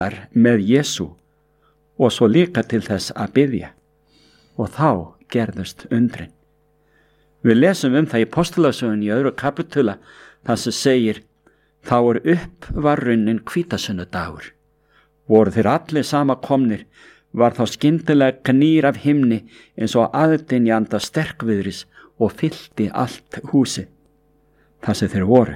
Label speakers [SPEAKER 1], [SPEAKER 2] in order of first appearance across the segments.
[SPEAKER 1] með Jesú og svo líka til þess að biðja. Og þá gerðust undrin. Við lesum það í Postulasögunni í 2. kapitúla þar sem segir: þá var runnin hvítasunnudagur. Voru þeir allir sama komnir, var þá skyndilega knýr af himni eins og aðdynjanda sterkviðris og fyllti allt húsið þar sem þeir voru.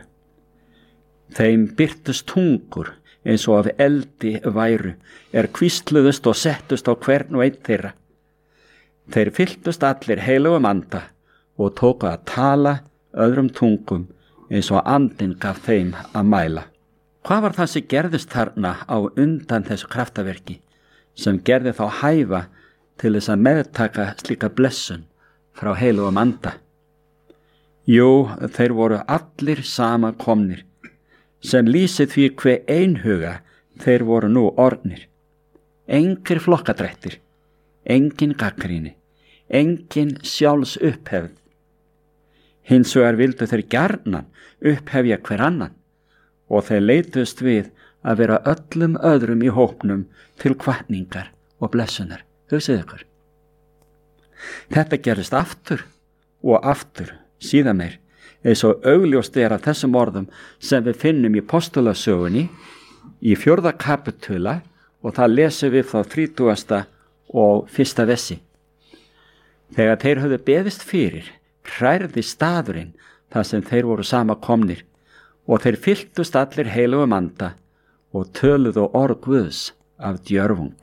[SPEAKER 1] Þeim birtust tungur eins og af eldi væru, hvísluðust og settust á hvern og einn þeirra. Þeir fylltust allir heilugum anda og tóku að tala öðrum tungum eins og andinn gaf þeim að mæla. Hvað var það sem gerðist þarna á undan þessu kraftaverki sem gerði þá hæfa til þess að meðtaka slíka blessun frá heilugum anda? Jú, þeir voru allir sama komnir, sem lýsir því hve einhuga þeir voru nú orðnir. Engir flokkadrættir, engin gagnrýni, engin sjálfs upphefð. Hins vegar vildu þeir gjarnan upphefja hver annan og þeir leituðust við að vera öllum öðrum í hópnum til hvatningar og blessunar. Hugsið ykkur. Þetta gerist aftur og aftur síðan meir, eins og augljóst af þessum orðum sem við finnum í Postulasögunni í 4. kapitúla og það lesum við frá 30. og 1. versi. Þegar þeir höfðu beðist fyrir, hrærði staðurinn þar sem þeir voru sama komnir og þeir fylltust allir heilugum anda og töluðu orð Guðs af djörfung.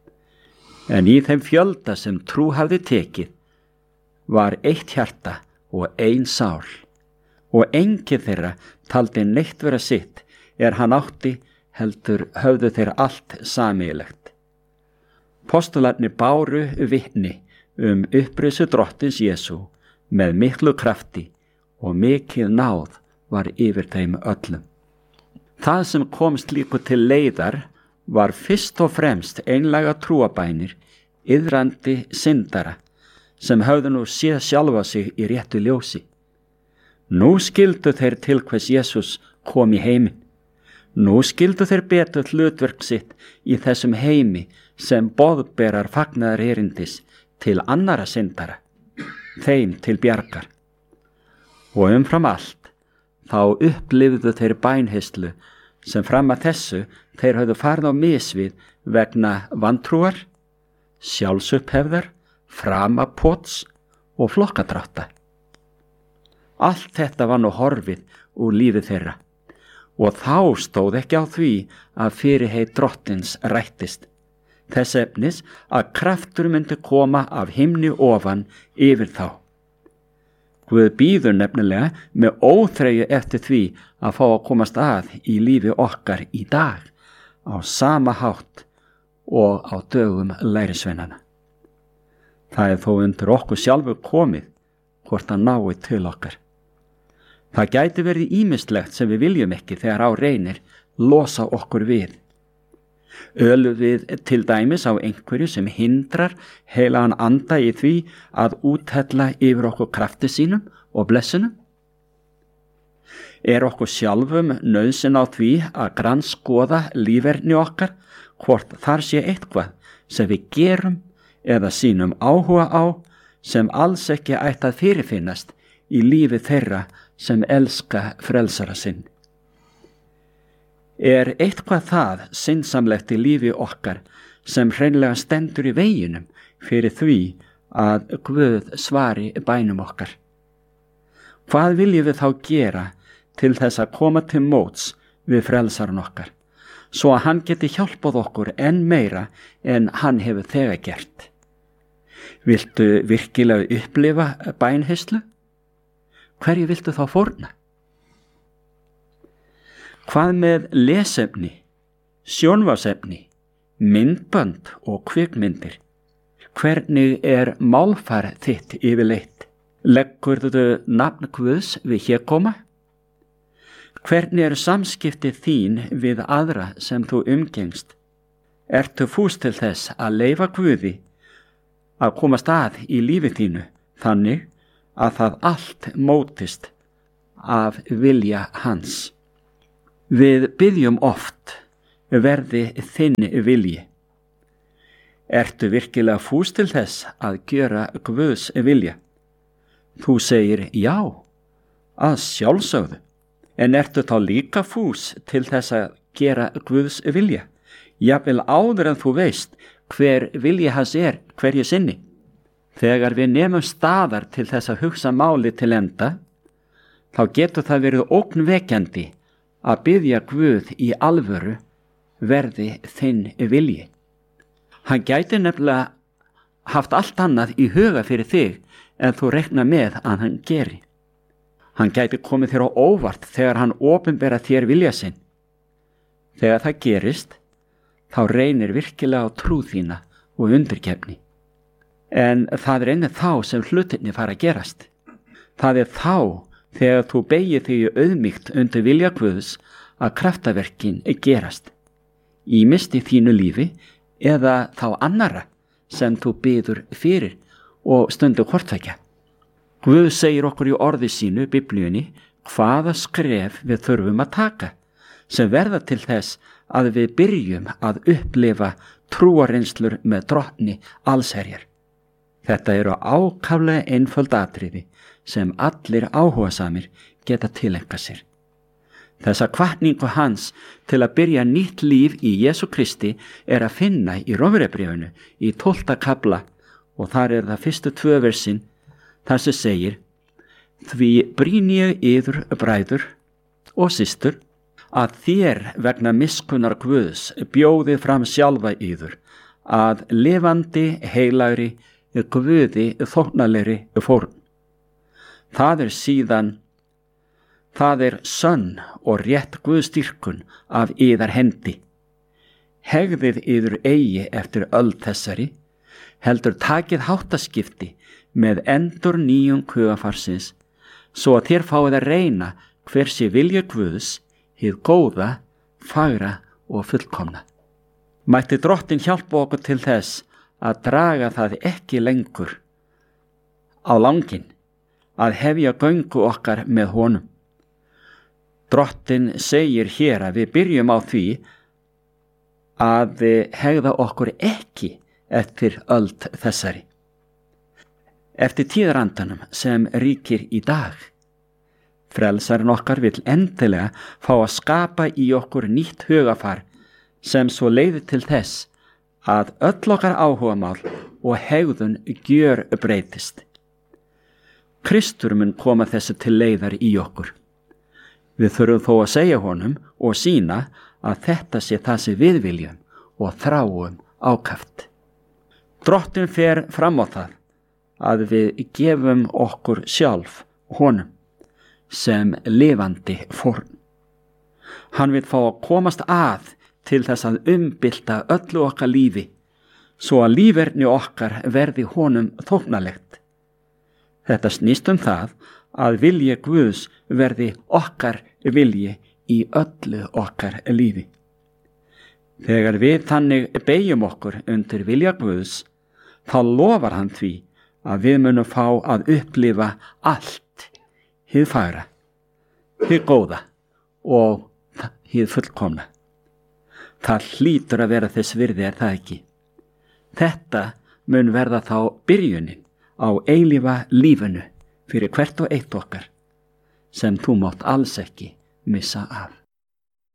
[SPEAKER 1] En í þeim fjölda sem trú hafði tekið var eitt hjarta og ein sál, og enginn þeirra taldi neitt vera sitt hann átti, heldur höfðu þeir allt sameiginlegt. Postularnir báru vitni upprisu drottins Jesú með miklu krafti og mikið náð var yfir þeim öllum. Það sem kom slíku til leiðar var fyrst og fremst einlæga trúabænir iðrandi syndara sem höfðu nú séð sjálfa sig í réttu ljósi. Nú skildu þeir til hvers Jesús kom í heiminn. Nú skildu þeir betur hlutverk sitt í þessum heimi sem boðberar fagnaðar erindis til annara syndara, þeim til bjargar. Og umfram allt, þá upplifðu þeir bænheyslu sem fram að þessu þeir höfðu farið á misvið vegna vantrúar, sjálfsupphefðar, framapots og flokkadrátta. Allt þetta var nú horfið úr lífi þeirra og þá stóð ekki á því að fyrirheit drottins rættist, þess efnis að kraftur myndi koma af himni ofan yfir þá. Guð bíður nefnilega með óþreyju eftir því að fá að komast að í lífi okkar í dag á sama hátt og á dögum lærisveinana. Það þó undir okkur sjálfur komið hvort hann nái til okkar. Það gæti verið ýmislegt sem við viljum ekki þegar á reynir losa okkur við. Ölum við til dæmis á einhverju sem hindrar heilagan anda í því að úthella yfir okkur krafti sínum og blessunum? Okkur sjálfum nauðsyn á því að grannskoða líferni okkar hvort þar sé eitthvað sem við gerum eða sínum áhuga á sem alls ekki ætti að fyrirfinnast í lífi þeirra sem elska frelsara sinn. Eitthvað það syndsamlegt í lífi okkar sem hreinlega stendur í veginum fyrir því að Guð svari bænum okkar? Hvað viljum við þá gera til þess að koma til móts við frelsaran okkar, svo að hann geti hjálpað okkur enn meira en hann hefur þegar gert? Viltu virkilega upplifa bænheyslu? Hverju viltu þá fórna? Hvað með lesefni, sjónvarpsefni, myndbönd og kvikmyndir? Hvernig málfar þitt yfirleitt? Leggurðu nafn Guðs við hégóma? Hvernig samskipti þín við aðra sem þú umgengst? Ertu fús til þess að leyfa Guði að komast að í lífi þínu þannig að það allt mótist af vilja hans? Við biðjum oft, verði þinn vilji. Ertu virkilega fús til þess að gjöra Guðs vilja? Þú segir já, að sjálfsögðu. En ertu þá líka fús til þess að gera Guðs vilja? Jafnvel áður en þú veist hver vilji hans hverju sinni. Þegar við nemum staðar til þess að hugsa máli til enda, þá getur það verið ógnvekjandi að biðja Guð í alvöru verði þinn vilji. Hann gæti nefnilega haft allt annað í huga fyrir þig en þú reikna með að hann geri. Hann gæti komið þér á óvart þegar hann opinbera þér vilja sinn. Þegar það gerist, þá reynir virkilega á trú þína og undirgefni. En það einnig þá sem hlutinni fara að gerast. Það þá þegar þú beygir þig auðmýkt undir vilja Guðs að kraftaverkin gerast. Ýmist í þínu lífi eða þá annara sem þú biður fyrir og stundu hvortveggja. Guð segir okkur í orði sínu, Biblíunni, hvaða skref við þurfum að taka sem verða til þess að við byrjum að upplifa trúarreynslur með Drottni allsherjar. Þetta eru ákaflega einföld atriði sem allir áhugasamir geta tileinka sér. Þessa hvatningu hans til að byrja nýtt líf í Jesú Kristi að finna í Rómverjabréfinu í 12. kafla og þar það fyrstu 2 versin þar sem segir: Því brýni ég yður, bræður og systur, að þér vegna miskunnar Guðs bjóði fram sjálfa yður að lifandi, heilagri, Guði þóknanlegri fórn. Það sönn og rétt Guðsdýrkun af yðar hendi. Hegðið yður eigi eftir öld þessari, heldur takið háttaskipti með endur nýjum hugafarsins, svo að þér fáið að reyna hver sé vilja Guðs, hið góða, fagra og fullkomna. Mætti Drottinn hjálpa okkur til þess að draga það ekki lengur á langinn, að hefja göngu okkar með honum. Drottinn segir hér að við byrjum á því að hegða okkur ekki eftir öld þessari. Eftir tíðarandanum sem ríkir í dag. Frelsarinn okkar vill endilega fá að skapa í okkur nýtt hugafar sem svo leiði til þess að öll okkar áhugamál og hegðun gjörbreytist. Kristur mun koma þessu til leiðar í okkur. Við þurfum þó að segja honum og sýna að þetta sé það sem við viljum og þráum ákaft. Drottinn fer fram á það að við gefum okkur sjálf honum sem lifandi fórn. Hann vil fá að komast að til þess að umbylta öllu okkar lífi, svo að líferni okkar verði honum þóknanlegt. Þetta snýst það að vilji Guðs verði okkar vilji í öllu okkar lífi. Þegar við þannig beygjum okkur undir vilja Guðs, þá lofar hann því að við munum fá að upplifa allt, hið fagra, hið góða og hið fullkomna. Það hlýtur að vera þess virði, það ekki? Þetta mun verða þá byrjunin á eilífa lífinu fyrir hvert og eitt okkar sem þú mátt alls ekki missa af.